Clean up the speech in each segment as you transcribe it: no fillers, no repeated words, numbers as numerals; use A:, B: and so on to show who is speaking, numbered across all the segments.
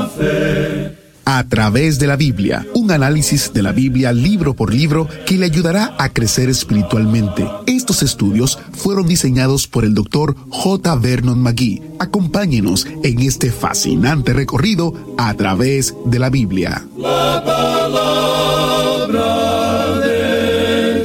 A: A través de la Biblia, un análisis de la Biblia libro por libro que le ayudará a crecer espiritualmente. Estos estudios fueron diseñados por el Dr. J. Vernon McGee. Acompáñenos en este fascinante recorrido a través de la Biblia.
B: La palabra de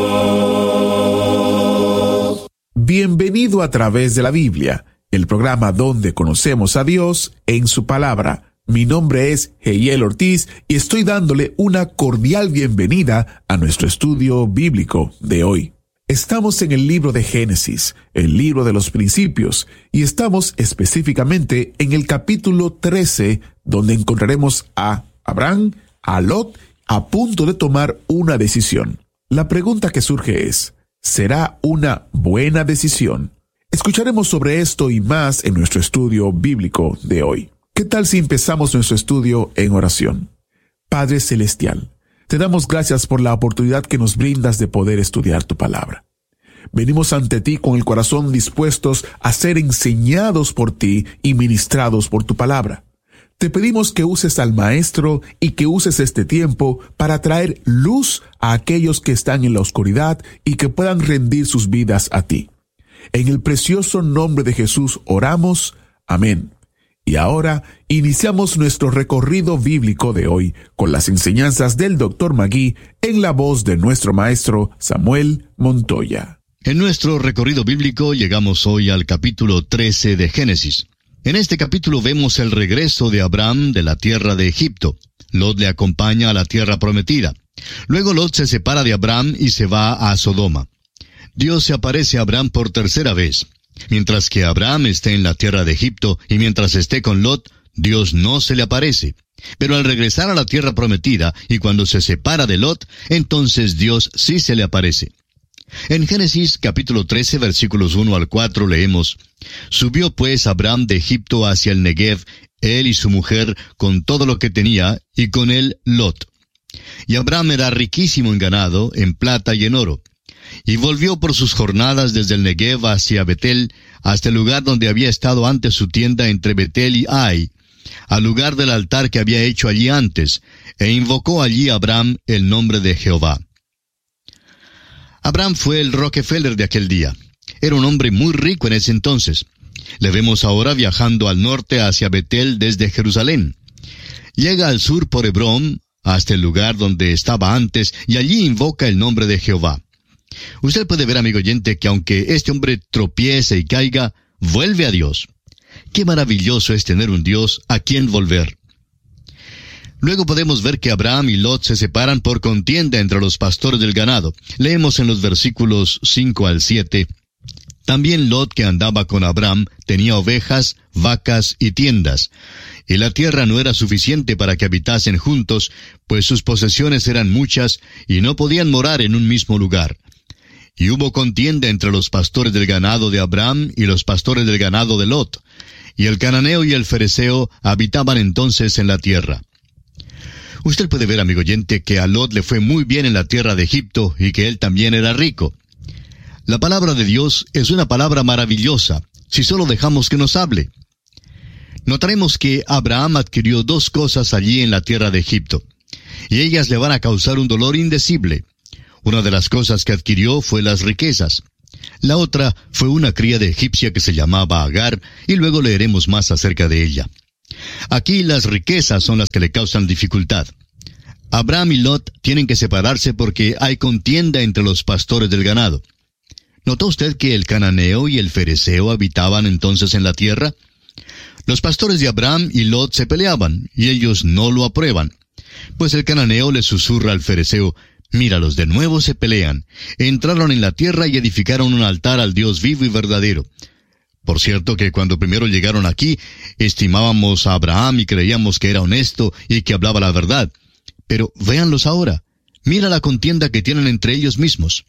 B: Dios.
A: Bienvenido a través de la Biblia, el programa donde conocemos a Dios en su palabra. Mi nombre es Heiel Ortiz y estoy dándole una cordial bienvenida a nuestro estudio bíblico de hoy. Estamos en el libro de Génesis, el libro de los principios, y estamos específicamente en el capítulo 13, donde encontraremos a Abraham, a Lot, a punto de tomar una decisión. La pregunta que surge es, ¿será una buena decisión? Escucharemos sobre esto y más en nuestro estudio bíblico de hoy. ¿Qué tal si empezamos nuestro estudio en oración? Padre Celestial, te damos gracias por la oportunidad que nos brindas de poder estudiar tu palabra. Venimos ante ti con el corazón dispuestos a ser enseñados por ti y ministrados por tu palabra. Te pedimos que uses al Maestro y que uses este tiempo para traer luz a aquellos que están en la oscuridad y que puedan rendir sus vidas a ti. En el precioso nombre de Jesús oramos. Amén. Y ahora iniciamos nuestro recorrido bíblico de hoy con las enseñanzas del Dr. McGee en la voz de nuestro maestro Samuel Montoya.
C: En nuestro recorrido bíblico llegamos hoy al capítulo 13 de Génesis. En este capítulo vemos el regreso de Abraham de la tierra de Egipto. Lot le acompaña a la tierra prometida. Luego Lot se separa de Abraham y se va a Sodoma. Dios se aparece a Abraham por tercera vez. Mientras que Abraham esté en la tierra de Egipto y mientras esté con Lot, Dios no se le aparece. Pero al regresar a la tierra prometida y cuando se separa de Lot, entonces Dios sí se le aparece. En Génesis capítulo 13 versículos 1 al 4 leemos: Subió pues Abraham de Egipto hacia el Negev, él y su mujer con todo lo que tenía, y con él Lot. Y Abraham era riquísimo en ganado, en plata y en oro. Y volvió por sus jornadas desde el Negev hacia Betel, hasta el lugar donde había estado antes su tienda entre Betel y Ai, al lugar del altar que había hecho allí antes, e invocó allí Abraham el nombre de Jehová. Abraham fue el Rockefeller de aquel día. Era un hombre muy rico en ese entonces. Le vemos ahora viajando al norte hacia Betel desde Jerusalén. Llega al sur por Hebrón, hasta el lugar donde estaba antes, y allí invoca el nombre de Jehová. Usted puede ver, amigo oyente, que aunque este hombre tropiece y caiga, vuelve a Dios. Qué maravilloso es tener un Dios a quien volver. Luego podemos ver que Abraham y Lot se separan por contienda entre los pastores del ganado. Leemos en los versículos 5 al 7. También Lot, que andaba con Abraham, tenía ovejas, vacas y tiendas. Y la tierra no era suficiente para que habitasen juntos, pues sus posesiones eran muchas y no podían morar en un mismo lugar. Y hubo contienda entre los pastores del ganado de Abraham y los pastores del ganado de Lot. Y el cananeo y el fereceo habitaban entonces en la tierra. Usted puede ver, amigo oyente, que a Lot le fue muy bien en la tierra de Egipto y que él también era rico. La palabra de Dios es una palabra maravillosa, si solo dejamos que nos hable. Notaremos que Abraham adquirió dos cosas allí en la tierra de Egipto, y ellas le van a causar un dolor indecible. Una de las cosas que adquirió fue las riquezas. La otra fue una criada egipcia que se llamaba Agar, y luego leeremos más acerca de ella. Aquí las riquezas son las que le causan dificultad. Abraham y Lot tienen que separarse porque hay contienda entre los pastores del ganado. ¿Notó usted que el cananeo y el fereceo habitaban entonces en la tierra? Los pastores de Abraham y Lot se peleaban, y ellos no lo aprueban. Pues el cananeo le susurra al fereceo: míralos, de nuevo se pelean. Entraron en la tierra y edificaron un altar al Dios vivo y verdadero. Por cierto que cuando primero llegaron aquí, estimábamos a Abraham y creíamos que era honesto y que hablaba la verdad. Pero véanlos ahora. Mira la contienda que tienen entre ellos mismos.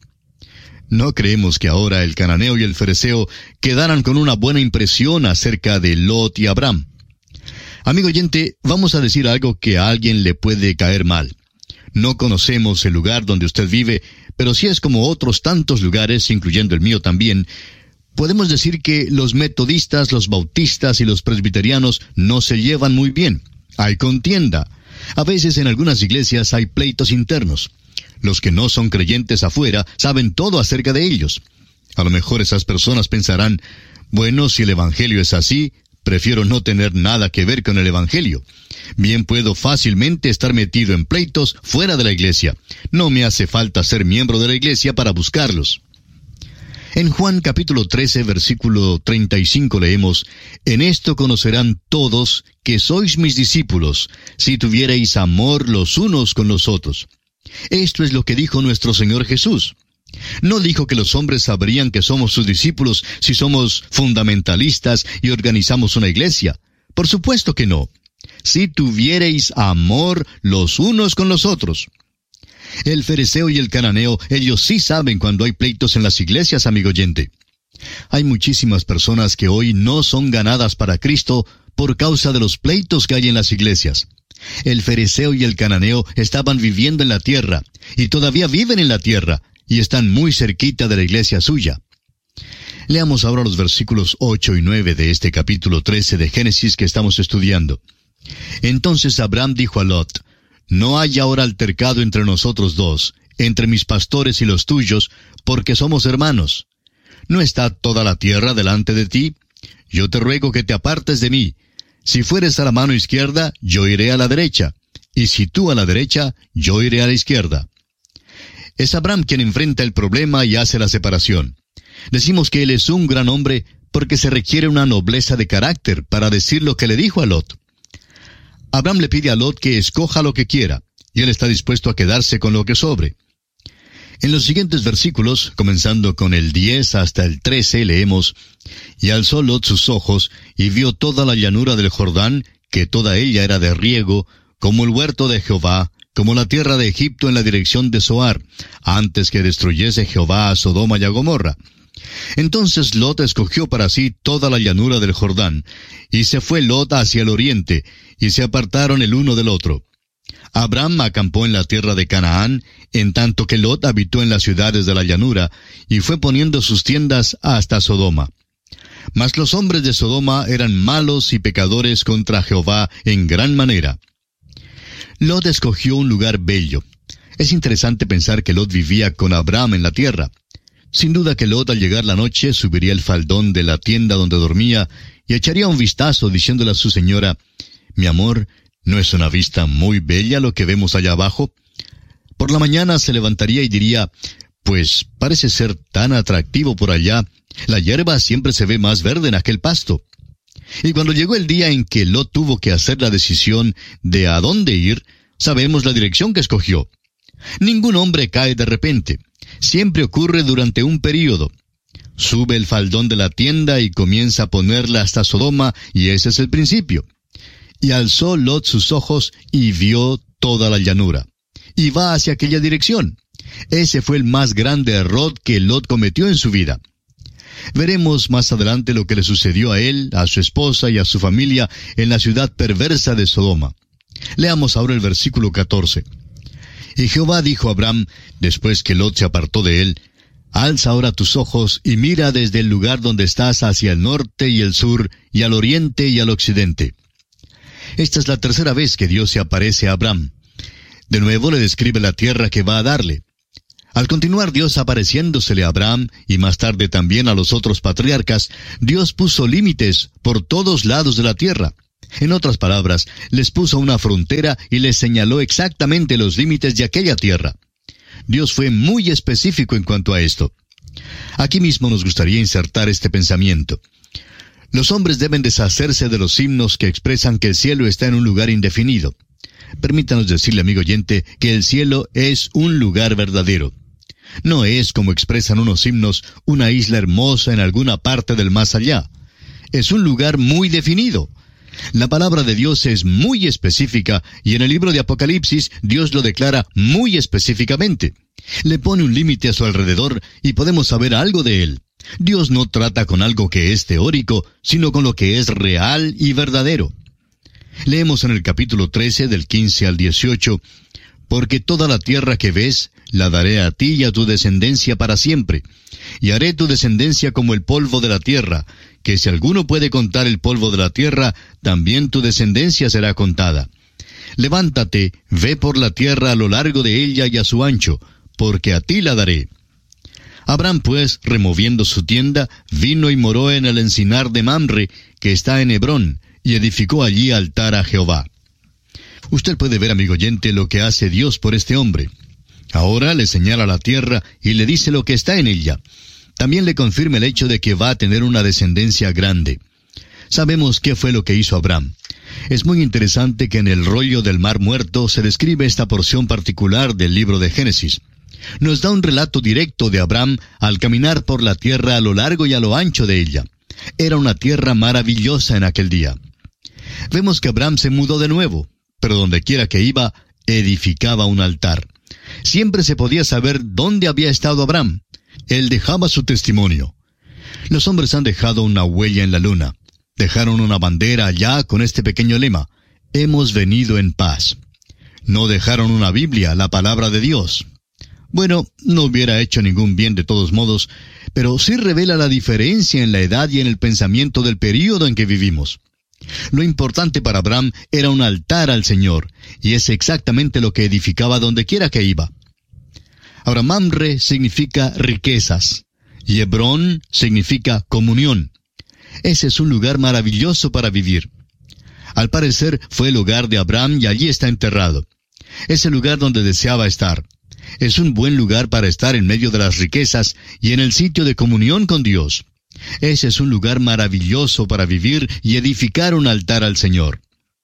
C: No creemos que ahora el cananeo y el fereceo quedaran con una buena impresión acerca de Lot y Abraham. Amigo oyente, vamos a decir algo que a alguien le puede caer mal. No conocemos el lugar donde usted vive, pero si es como otros tantos lugares, incluyendo el mío también, podemos decir que los metodistas, los bautistas y los presbiterianos no se llevan muy bien. Hay contienda. A veces en algunas iglesias hay pleitos internos. Los que no son creyentes afuera saben todo acerca de ellos. A lo mejor esas personas pensarán, bueno, si el Evangelio es así, prefiero no tener nada que ver con el Evangelio. Bien puedo fácilmente estar metido en pleitos fuera de la iglesia. No me hace falta ser miembro de la iglesia para buscarlos. En Juan capítulo 13, versículo 35 leemos, «En esto conocerán todos que sois mis discípulos, si tuviereis amor los unos con los otros». Esto es lo que dijo nuestro Señor Jesús. No dijo que los hombres sabrían que somos sus discípulos si somos fundamentalistas y organizamos una iglesia. Por supuesto que no. Si tuviereis amor los unos con los otros. El fariseo y el cananeo, ellos sí saben cuando hay pleitos en las iglesias, amigo oyente. Hay muchísimas personas que hoy no son ganadas para Cristo por causa de los pleitos que hay en las iglesias. El fariseo y el cananeo estaban viviendo en la tierra, y todavía viven en la tierra, y están muy cerquita de la iglesia suya. Leamos ahora los versículos 8 y 9 de este capítulo 13 de Génesis que estamos estudiando. Entonces Abraham dijo a Lot, «No hay ahora altercado entre nosotros dos, entre mis pastores y los tuyos, porque somos hermanos. ¿No está toda la tierra delante de ti? Yo te ruego que te apartes de mí. Si fueres a la mano izquierda, yo iré a la derecha, y si tú a la derecha, yo iré a la izquierda». Es Abraham quien enfrenta el problema y hace la separación. Decimos que él es un gran hombre porque se requiere una nobleza de carácter para decir lo que le dijo a Lot. Abraham le pide a Lot que escoja lo que quiera, y él está dispuesto a quedarse con lo que sobre. En los siguientes versículos, comenzando con el 10 hasta el 13, leemos, «Y alzó Lot sus ojos, y vio toda la llanura del Jordán, que toda ella era de riego, como el huerto de Jehová, como la tierra de Egipto en la dirección de Zoar, antes que destruyese Jehová a Sodoma y a Gomorra. Entonces Lot escogió para sí toda la llanura del Jordán, y se fue Lot hacia el oriente, y se apartaron el uno del otro. Abraham acampó en la tierra de Canaán, en tanto que Lot habitó en las ciudades de la llanura, y fue poniendo sus tiendas hasta Sodoma. Mas los hombres de Sodoma eran malos y pecadores contra Jehová en gran manera. Lot escogió un lugar bello. Es interesante pensar que Lot vivía con Abraham en la tierra. Sin duda que Lot al llegar la noche subiría el faldón de la tienda donde dormía y echaría un vistazo diciéndole a su señora, «Mi amor, ¿no es una vista muy bella lo que vemos allá abajo?» Por la mañana se levantaría y diría, «Pues parece ser tan atractivo por allá, la hierba siempre se ve más verde en aquel pasto». Y cuando llegó el día en que Lot tuvo que hacer la decisión de a dónde ir, sabemos la dirección que escogió. Ningún hombre cae de repente. Siempre ocurre durante un período. Sube el faldón de la tienda y comienza a ponerla hasta Sodoma, y ese es el principio. Y alzó Lot sus ojos y vio toda la llanura. Y va hacia aquella dirección. Ese fue el más grande error que Lot cometió en su vida. Veremos más adelante lo que le sucedió a él, a su esposa y a su familia en la ciudad perversa de Sodoma. Leamos ahora el versículo 14. Y Jehová dijo a Abraham, después que Lot se apartó de él, «Alza ahora tus ojos y mira desde el lugar donde estás hacia el norte y el sur, y al oriente y al occidente». Esta es la tercera vez que Dios se aparece a Abraham. De nuevo le describe la tierra que va a darle. Al continuar Dios apareciéndosele a Abraham, y más tarde también a los otros patriarcas, Dios puso límites por todos lados de la tierra. En otras palabras, les puso una frontera y les señaló exactamente los límites de aquella tierra. Dios fue muy específico en cuanto a esto. Aquí mismo nos gustaría insertar este pensamiento. Los hombres deben deshacerse de los himnos que expresan que el cielo está en un lugar indefinido. Permítanos decirle, amigo oyente, que el cielo es un lugar verdadero. No es, como expresan unos himnos, una isla hermosa en alguna parte del más allá. Es un lugar muy definido. La palabra de Dios es muy específica, y en el libro de Apocalipsis Dios lo declara muy específicamente. Le pone un límite a su alrededor y podemos saber algo de él. Dios no trata con algo que es teórico, sino con lo que es real y verdadero. Leemos en el capítulo 13, del 15 al 18, «Porque toda la tierra que ves, la daré a ti y a tu descendencia para siempre, y haré tu descendencia como el polvo de la tierra, que si alguno puede contar el polvo de la tierra, también tu descendencia será contada. Levántate, ve por la tierra a lo largo de ella y a su ancho, porque a ti la daré. Abraham, pues, removiendo su tienda, vino y moró en el encinar de Mamre, que está en Hebrón, y edificó allí altar a Jehová. Usted puede ver, amigo oyente, lo que hace Dios por este hombre. Ahora le señala la tierra y le dice lo que está en ella. También le confirma el hecho de que va a tener una descendencia grande. Sabemos qué fue lo que hizo Abraham. Es muy interesante que en el rollo del Mar Muerto se describe esta porción particular del libro de Génesis. Nos da un relato directo de Abraham al caminar por la tierra a lo largo y a lo ancho de ella. Era una tierra maravillosa en aquel día. Vemos que Abraham se mudó de nuevo, pero donde quiera que iba, edificaba un altar. Siempre se podía saber dónde había estado Abraham. Él dejaba su testimonio. Los hombres han dejado una huella en la luna. Dejaron una bandera allá con este pequeño lema: hemos venido en paz. No dejaron una Biblia, la palabra de Dios. Bueno, no hubiera hecho ningún bien de todos modos, pero sí revela la diferencia en la edad y en el pensamiento del período en que vivimos. Lo importante para Abraham era un altar al Señor, y es exactamente lo que edificaba donde quiera que iba. Ahora, Mamre significa riquezas, y Hebrón significa comunión. Ese es un lugar maravilloso para vivir. Al parecer fue el hogar de Abraham y allí está enterrado. Es el lugar donde deseaba estar. Es un buen lugar para estar en medio de las riquezas y en el sitio de comunión con Dios. Ese es un lugar maravilloso para vivir y edificar un altar al Señor.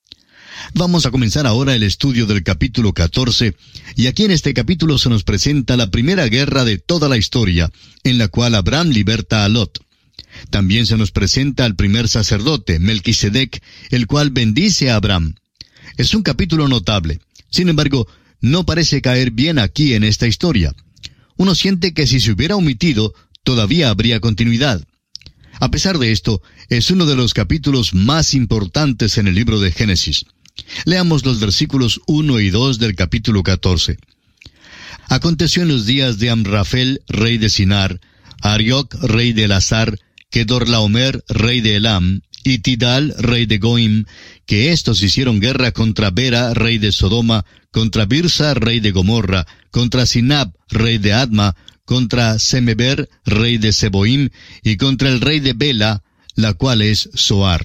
C: Vamos a comenzar ahora el estudio del capítulo 14, y aquí en este capítulo se nos presenta la primera guerra de toda la historia, en la cual Abraham liberta a Lot. También se nos presenta al primer sacerdote, Melquisedec, el cual bendice a Abraham. Es un capítulo notable. Sin embargo, no parece caer bien aquí en esta historia. Uno siente que si se hubiera omitido, todavía habría continuidad. A pesar de esto, es uno de los capítulos más importantes en el libro de Génesis. Leamos los versículos 1 y 2 del capítulo 14. Aconteció en los días de Amrafel, rey de Sinar, Arioc, rey de Elazar, Kedorlaomer, rey de Elam, y Tidal, rey de Goim, que éstos hicieron guerra contra Bera, rey de Sodoma, contra Birsa, rey de Gomorra, contra Sinab, rey de Adma, contra Semeber, rey de Seboim, y contra el rey de Bela, la cual es Zoar.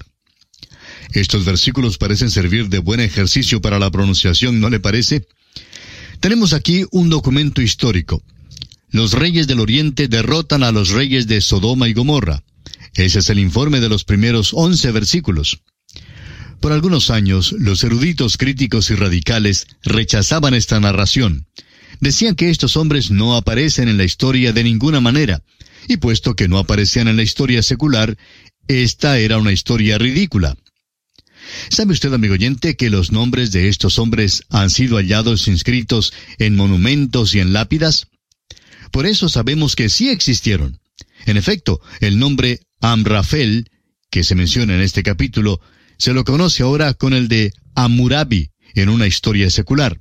C: Estos versículos parecen servir de buen ejercicio para la pronunciación, ¿no le parece? Tenemos aquí un documento histórico. Los reyes del oriente derrotan a los reyes de Sodoma y Gomorra. Ese es el informe de los primeros 11 versículos. Por algunos años, los eruditos críticos y radicales rechazaban esta narración. Decían que estos hombres no aparecen en la historia de ninguna manera, y puesto que no aparecían en la historia secular, esta era una historia ridícula. ¿Sabe usted, amigo oyente, que los nombres de estos hombres han sido hallados inscritos en monumentos y en lápidas? Por eso sabemos que sí existieron. En efecto, el nombre Amrafel, que se menciona en este capítulo, se lo conoce ahora con el de Hammurabi en una historia secular.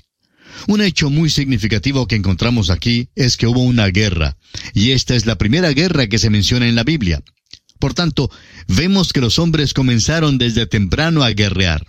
C: Un hecho muy significativo que encontramos aquí es que hubo una guerra, y esta es la primera guerra que se menciona en la Biblia. Por tanto, vemos que los hombres comenzaron desde temprano a guerrear.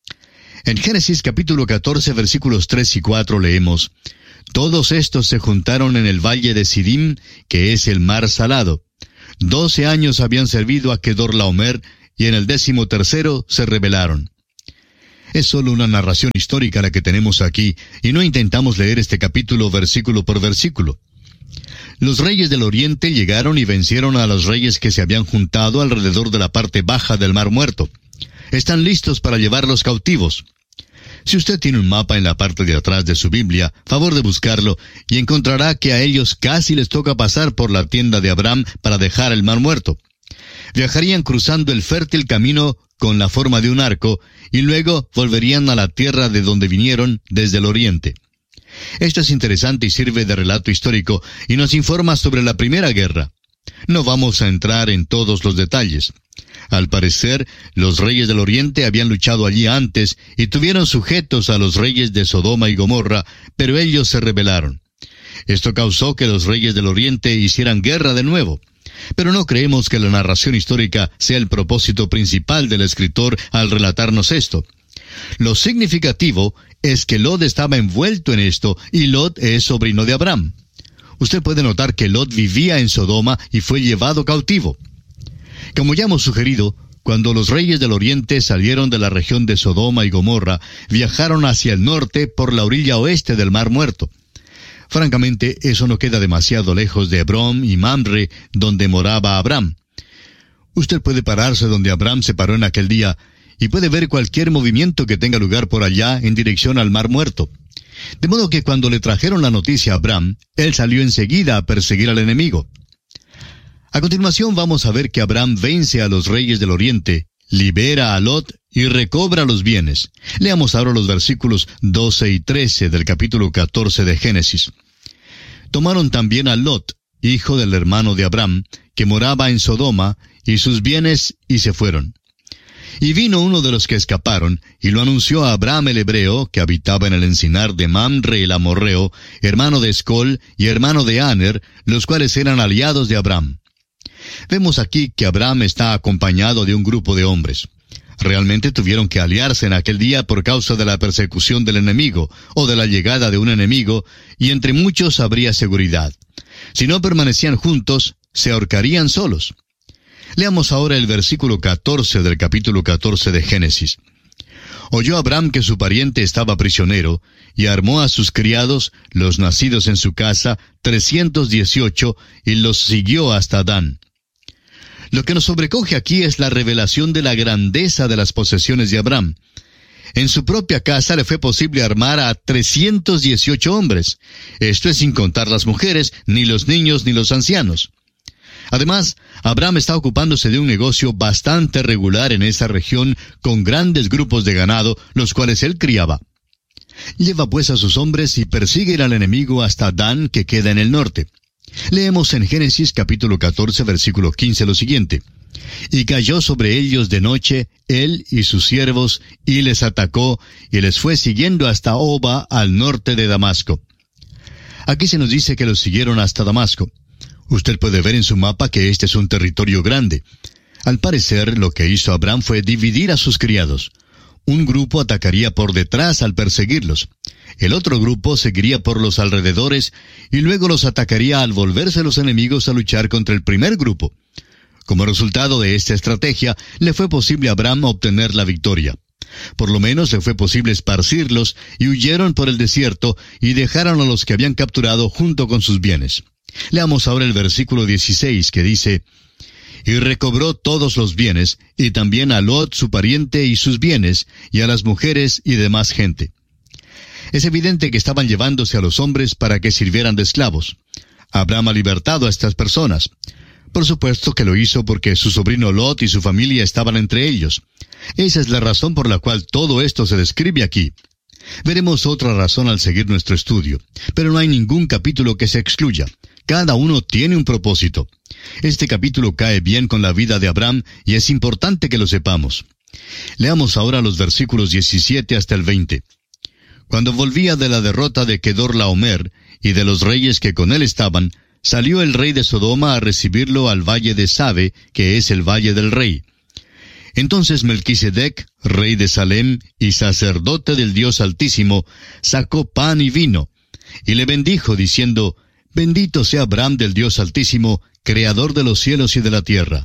C: En Génesis capítulo 14, versículos 3 y 4 leemos: Todos estos se juntaron en el valle de Sidim, que es el mar salado. 12 años habían servido a Kedorlaomer, y en el 13º se rebelaron. Es solo una narración histórica la que tenemos aquí, y no intentamos leer este capítulo versículo por versículo. Los reyes del oriente llegaron y vencieron a los reyes que se habían juntado alrededor de la parte baja del Mar Muerto. Están listos para llevarlos cautivos. Si usted tiene un mapa en la parte de atrás de su Biblia, favor de buscarlo, y encontrará que a ellos casi les toca pasar por la tienda de Abraham para dejar el Mar Muerto. Viajarían cruzando el fértil camino con la forma de un arco, y luego volverían a la tierra de donde vinieron desde el oriente. Esto es interesante y sirve de relato histórico, y nos informa sobre la primera guerra. No vamos a entrar en todos los detalles. Al parecer, los reyes del oriente habían luchado allí antes y tuvieron sujetos a los reyes de Sodoma y Gomorra, pero ellos se rebelaron. Esto causó que los reyes del oriente hicieran guerra de nuevo. Pero no creemos que la narración histórica sea el propósito principal del escritor al relatarnos esto. Lo significativo es que Lot estaba envuelto en esto, y Lot es sobrino de Abraham. Usted puede notar que Lot vivía en Sodoma y fue llevado cautivo. Como ya hemos sugerido, cuando los reyes del oriente salieron de la región de Sodoma y Gomorra, viajaron hacia el norte por la orilla oeste del Mar Muerto. Francamente, eso no queda demasiado lejos de Hebrón y Mamre, donde moraba Abraham. Usted puede pararse donde Abraham se paró en aquel día, y puede ver cualquier movimiento que tenga lugar por allá en dirección al Mar Muerto. De modo que cuando le trajeron la noticia a Abraham, él salió enseguida a perseguir al enemigo. A continuación vamos a ver que Abraham vence a los reyes del oriente, libera a Lot y recobra los bienes. Leamos ahora los versículos 12 y 13 del capítulo 14 de Génesis. Tomaron también a Lot, hijo del hermano de Abraham, que moraba en Sodoma, y sus bienes, y se fueron. Y vino uno de los que escaparon, y lo anunció a Abraham el hebreo, que habitaba en el encinar de Mamre el amorreo, hermano de Escol y hermano de Aner, los cuales eran aliados de Abraham. Vemos aquí que Abraham está acompañado de un grupo de hombres. Realmente tuvieron que aliarse en aquel día por causa de la persecución del enemigo, o de la llegada de un enemigo, y entre muchos habría seguridad. Si no permanecían juntos, se ahorcarían solos. Leamos ahora el versículo 14 del capítulo 14 de Génesis. Oyó Abraham que su pariente estaba prisionero, y armó a sus criados, los nacidos en su casa, 318, y los siguió hasta Dan. Lo que nos sobrecoge aquí es la revelación de la grandeza de las posesiones de Abraham. En su propia casa le fue posible armar a 318 hombres. Esto es sin contar las mujeres, ni los niños, ni los ancianos. Además, Abraham está ocupándose de un negocio bastante regular en esa región, con grandes grupos de ganado, los cuales él criaba. Lleva pues a sus hombres y persigue al enemigo hasta Dan, que queda en el norte. Leemos en Génesis capítulo 14, versículo 15 lo siguiente. Y cayó sobre ellos de noche, él y sus siervos, y les atacó, y les fue siguiendo hasta Oba, al norte de Damasco. Aquí se nos dice que los siguieron hasta Damasco. Usted puede ver en su mapa que este es un territorio grande. Al parecer, lo que hizo Abraham fue dividir a sus criados. Un grupo atacaría por detrás al perseguirlos. El otro grupo seguiría por los alrededores y luego los atacaría al volverse los enemigos a luchar contra el primer grupo. Como resultado de esta estrategia, le fue posible a Abraham obtener la victoria. Por lo menos le fue posible esparcirlos, y huyeron por el desierto y dejaron a los que habían capturado junto con sus bienes. Leamos ahora el versículo 16 que dice: Y recobró todos los bienes, y también a Lot su pariente y sus bienes, y a las mujeres y demás gente. Es evidente que estaban llevándose a los hombres para que sirvieran de esclavos. Abraham ha libertado a estas personas. Por supuesto que lo hizo porque su sobrino Lot y su familia estaban entre ellos. Esa es la razón por la cual todo esto se describe aquí. Veremos otra razón al seguir nuestro estudio, pero no hay ningún capítulo que se excluya. Cada uno tiene un propósito. Este capítulo cae bien con la vida de Abraham y es importante que lo sepamos. Leamos ahora los versículos 17 hasta el 20. Cuando volvía de la derrota de Kedorlaomer y de los reyes que con él estaban, salió el rey de Sodoma a recibirlo al valle de Sabe, que es el valle del rey. Entonces Melquisedec, rey de Salem y sacerdote del Dios Altísimo, sacó pan y vino, y le bendijo, diciendo: Bendito sea Abraham del Dios Altísimo, creador de los cielos y de la tierra.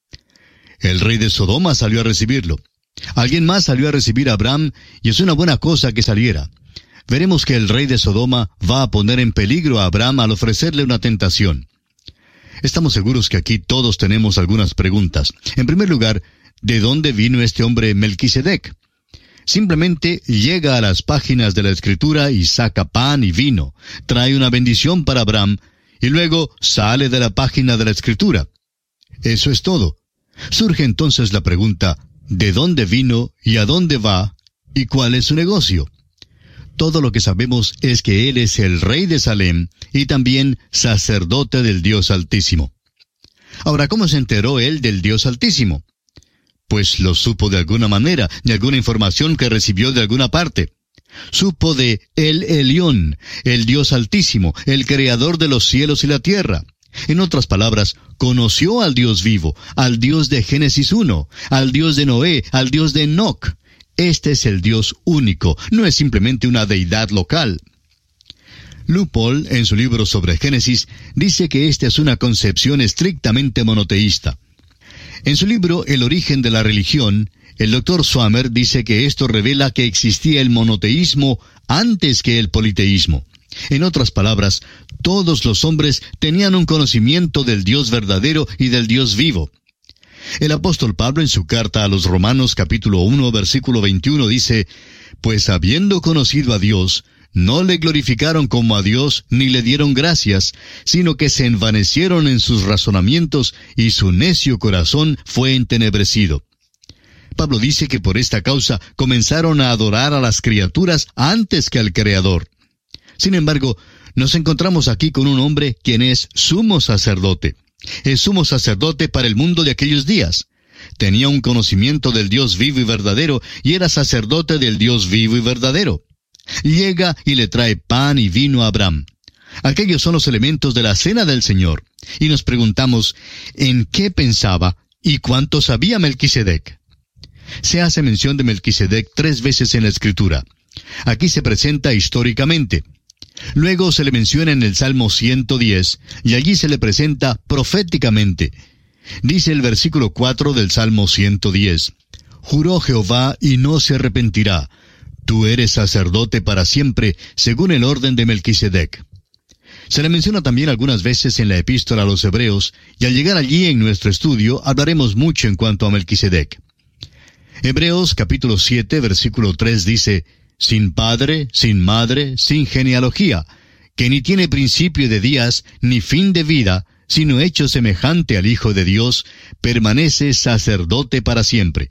C: El rey de Sodoma salió a recibirlo. Alguien más salió a recibir a Abraham, y es una buena cosa que saliera. Veremos que el rey de Sodoma va a poner en peligro a Abraham al ofrecerle una tentación. Estamos seguros que aquí todos tenemos algunas preguntas. En primer lugar, ¿de dónde vino este hombre Melquisedec? Simplemente llega a las páginas de la Escritura y saca pan y vino, trae una bendición para Abraham, y luego sale de la página de la Escritura. Eso es todo. Surge entonces la pregunta: ¿de dónde vino y a dónde va y cuál es su negocio? Todo lo que sabemos es que él es el rey de Salem y también sacerdote del Dios Altísimo. Ahora, ¿cómo se enteró él del Dios Altísimo? Pues lo supo de alguna manera, de alguna información que recibió de alguna parte. Supo de El Elión, el Dios Altísimo, el Creador de los cielos y la tierra. En otras palabras, conoció al Dios vivo, al Dios de Génesis 1, al Dios de Noé, al Dios de Enoc. Este es el Dios único, no es simplemente una deidad local. Leupold, en su libro sobre Génesis, dice que esta es una concepción estrictamente monoteísta. En su libro El origen de la religión, el Dr. Swammer dice que esto revela que existía el monoteísmo antes que el politeísmo. En otras palabras, todos los hombres tenían un conocimiento del Dios verdadero y del Dios vivo. El apóstol Pablo en su carta a los Romanos capítulo 1 versículo 21 dice: «Pues habiendo conocido a Dios, no le glorificaron como a Dios ni le dieron gracias, sino que se envanecieron en sus razonamientos y su necio corazón fue entenebrecido». Pablo dice que por esta causa comenzaron a adorar a las criaturas antes que al Creador. Sin embargo, nos encontramos aquí con un hombre quien es sumo sacerdote. Es sumo sacerdote para el mundo de aquellos días. Tenía un conocimiento del Dios vivo y verdadero y era sacerdote del Dios vivo y verdadero. Llega y le trae pan y vino a Abraham. Aquellos son los elementos de la cena del Señor. Y nos preguntamos, ¿en qué pensaba y cuánto sabía Melquisedec? Se hace mención de Melquisedec 3 veces en la Escritura. Aquí se presenta históricamente. Luego se le menciona en el Salmo 110, y allí se le presenta proféticamente. Dice el versículo 4 del Salmo 110, «Juró Jehová y no se arrepentirá. Tú eres sacerdote para siempre, según el orden de Melquisedec». Se le menciona también algunas veces en la Epístola a los Hebreos, y al llegar allí en nuestro estudio hablaremos mucho en cuanto a Melquisedec. Hebreos capítulo 7, versículo 3 dice: «Sin padre, sin madre, sin genealogía, que ni tiene principio de días, ni fin de vida, sino hecho semejante al Hijo de Dios, permanece sacerdote para siempre».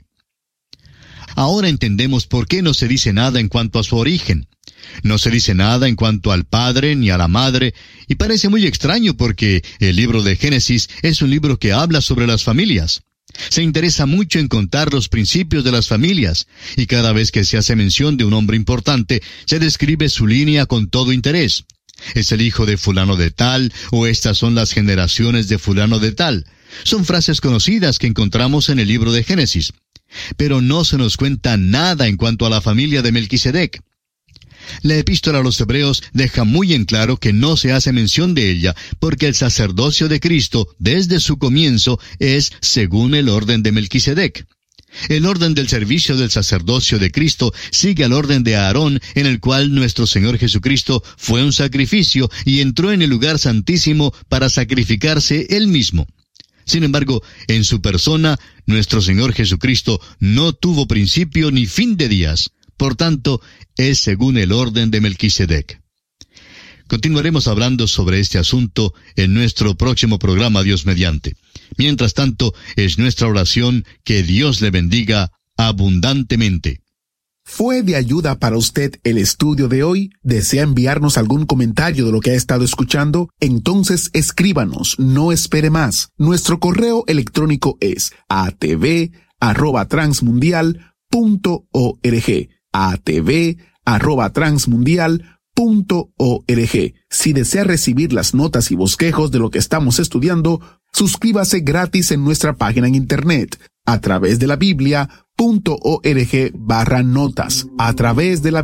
C: Ahora entendemos por qué no se dice nada en cuanto a su origen. No se dice nada en cuanto al padre ni a la madre, y parece muy extraño porque el libro de Génesis es un libro que habla sobre las familias. Se interesa mucho en contar los principios de las familias, y cada vez que se hace mención de un hombre importante, se describe su línea con todo interés. Es el hijo de fulano de tal, o estas son las generaciones de fulano de tal. Son frases conocidas que encontramos en el libro de Génesis. Pero no se nos cuenta nada en cuanto a la familia de Melquisedec. La Epístola a los Hebreos deja muy en claro que no se hace mención de ella, porque el sacerdocio de Cristo, desde su comienzo, es según el orden de Melquisedec. El orden del servicio del sacerdocio de Cristo sigue al orden de Aarón, en el cual nuestro Señor Jesucristo fue un sacrificio y entró en el lugar santísimo para sacrificarse Él mismo. Sin embargo, en su persona, nuestro Señor Jesucristo no tuvo principio ni fin de días. Por tanto, es según el orden de Melquisedec. Continuaremos hablando sobre este asunto en nuestro próximo programa, Dios mediante. Mientras tanto, es nuestra oración que Dios le bendiga abundantemente.
A: ¿Fue de ayuda para usted el estudio de hoy? ¿Desea enviarnos algún comentario de lo que ha estado escuchando? Entonces escríbanos, no espere más. Nuestro correo electrónico es atv@transmundial.org. atv@transmundial.org. Si desea recibir las notas y bosquejos de lo que estamos estudiando, suscríbase gratis en nuestra página en internet, a través de la Biblia.org/notas, a través de la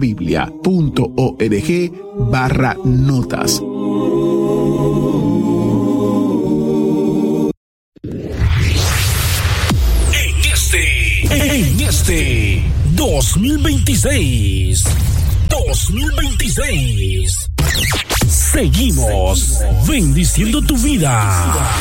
A: Biblia.org/notas.
B: En este 2026, seguimos bendiciendo tu vida.